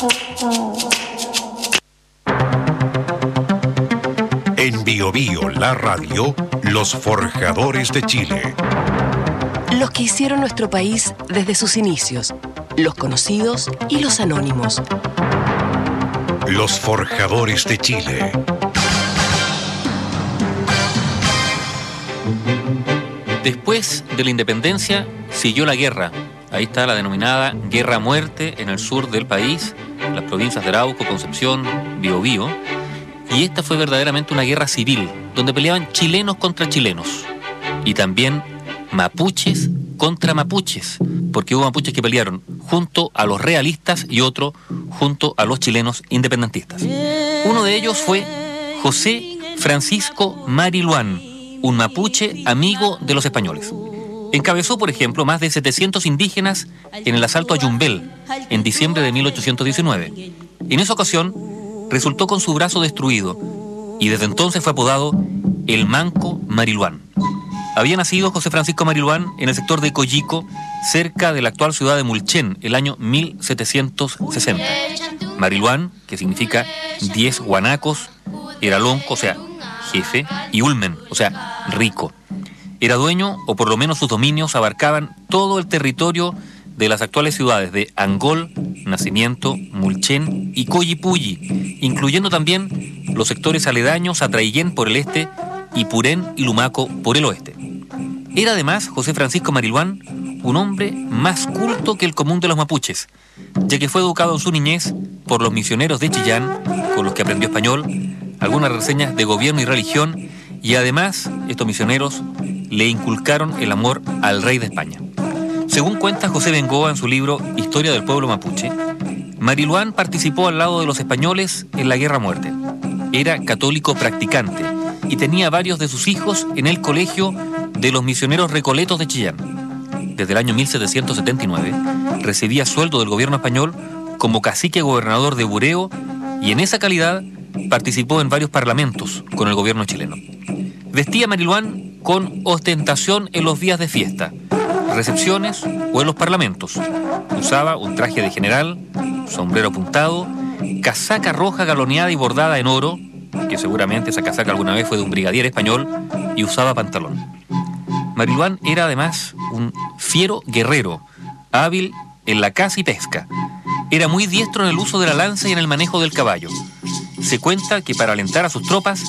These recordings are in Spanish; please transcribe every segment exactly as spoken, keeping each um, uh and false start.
En Bio Bio, la radio, los forjadores de Chile. Los que hicieron nuestro país desde sus inicios, los conocidos y los anónimos. Los forjadores de Chile. Después de la independencia, siguió la guerra. Ahí está la denominada Guerra a Muerte en el sur del país, las provincias de Arauco, Concepción, Biobío. Y esta fue verdaderamente una guerra civil, donde peleaban chilenos contra chilenos. Y también mapuches contra mapuches, porque hubo mapuches que pelearon junto a los realistas y otro junto a los chilenos independentistas. Uno de ellos fue José Francisco Mariluán, un mapuche amigo de los españoles. Encabezó, por ejemplo, más de setecientos indígenas en el asalto a Yumbel en diciembre de mil ochocientos diecinueve. En esa ocasión resultó con su brazo destruido y desde entonces fue apodado el Manco Mariluán. Había nacido José Francisco Mariluán en el sector de Coyico, cerca de la actual ciudad de Mulchen, el año mil setecientos sesenta. Mariluán, que significa diez guanacos, era lonco, o sea, jefe, y ulmen, o sea, rico. Era dueño, o por lo menos sus dominios abarcaban todo el territorio de las actuales ciudades de Angol, Nacimiento, Mulchen y Coyipulli, incluyendo también los sectores aledaños a Traillén por el este y Purén y Lumaco por el oeste. Era además José Francisco Mariluán un hombre más culto que el común de los mapuches, ya que fue educado en su niñez por los misioneros de Chillán, con los que aprendió español, algunas reseñas de gobierno y religión, y además estos misioneros le inculcaron el amor al rey de España. Según cuenta José Bengoa en su libro Historia del Pueblo Mapuche, Mariluán participó al lado de los españoles en la Guerra a Muerte. Era católico practicante y tenía varios de sus hijos en el colegio de los misioneros recoletos de Chillán. Desde el año mil setecientos setenta y nueve recibía sueldo del gobierno español como cacique gobernador de Bureo y en esa calidad participó en varios parlamentos con el gobierno chileno. Vestía Mariluán con ostentación en los días de fiesta, recepciones o en los parlamentos. Usaba un traje de general, sombrero apuntado, casaca roja galoneada y bordada en oro, que seguramente esa casaca alguna vez fue de un brigadier español, y usaba pantalón. Mariluán era además un fiero guerrero, hábil en la caza y pesca. Era muy diestro en el uso de la lanza y en el manejo del caballo. Se cuenta que para alentar a sus tropas,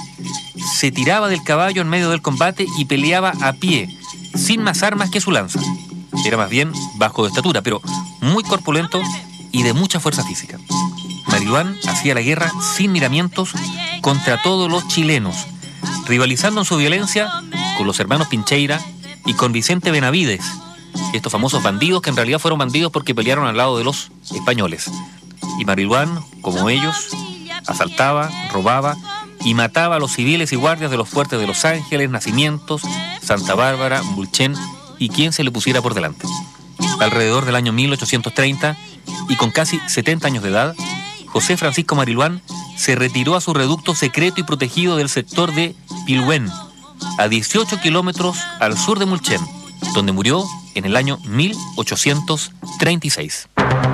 se tiraba del caballo en medio del combate y peleaba a pie, sin más armas que su lanza. Era más bien bajo de estatura, pero muy corpulento y de mucha fuerza física. Mariluán hacía la guerra sin miramientos contra todos los chilenos, rivalizando en su violencia con los hermanos Pincheira y con Vicente Benavides, estos famosos bandidos que en realidad fueron bandidos porque pelearon al lado de los españoles. Y Mariluán, como ellos, asaltaba, robaba y mataba a los civiles y guardias de los fuertes de Los Ángeles, Nacimientos, Santa Bárbara, Mulchen y quien se le pusiera por delante. Alrededor del año mil ochocientos treinta y con casi setenta años de edad, José Francisco Mariluán se retiró a su reducto secreto y protegido del sector de Pilhuén, a dieciocho kilómetros al sur de Mulchen, donde murió en el año mil ochocientos treinta y seis.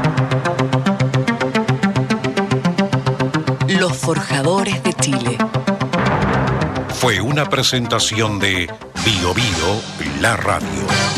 Los forjadores de Chile. Fue una presentación de Bio Bio, la radio.